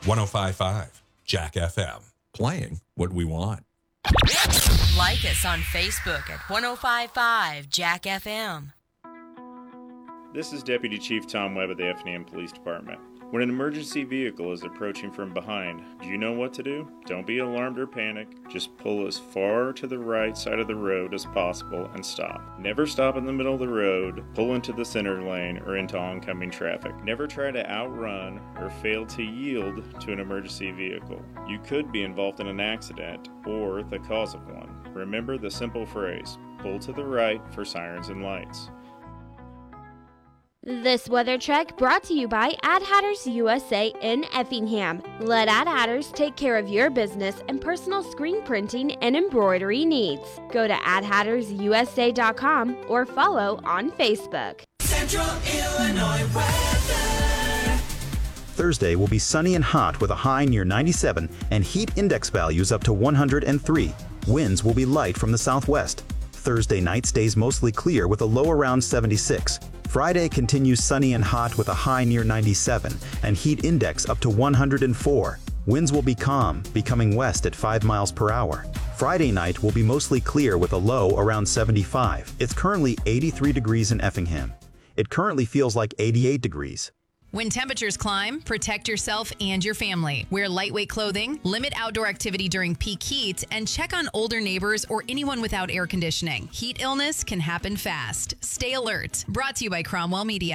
105.5 Jack FM. Playing what we want. Like us on Facebook at 105.5 Jack FM. This is Deputy Chief Tom Webb of the Effingham Police Department. When an emergency vehicle is approaching from behind, do you know what to do? Don't be alarmed or panic. Just pull as far to the right side of the road as possible and stop. Never stop in the middle of the road, pull into the center lane, or into oncoming traffic. Never try to outrun or fail to yield to an emergency vehicle. You could be involved in an accident or the cause of one. Remember the simple phrase, pull to the right for sirens and lights. This weather check brought to you by Ad Hatters USA in Effingham. Let Ad Hatters take care of your business and personal screen printing and embroidery needs. Go to adhattersusa.com or follow on Facebook. Central Illinois weather. Thursday will be sunny and hot with a high near 97 and heat index values up to 103. Winds will be light from the southwest. Thursday night stays mostly clear with a low around 76. Friday continues sunny and hot with a high near 97 and heat index up to 104. Winds will be calm, becoming west at 5 miles per hour. Friday night will be mostly clear with a low around 75. It's currently 83 degrees in Effingham. It currently feels like 88 degrees. When temperatures climb, protect yourself and your family. Wear lightweight clothing, limit outdoor activity during peak heat, and check on older neighbors or anyone without air conditioning. Heat illness can happen fast. Stay alert. Brought to you by Cromwell Media.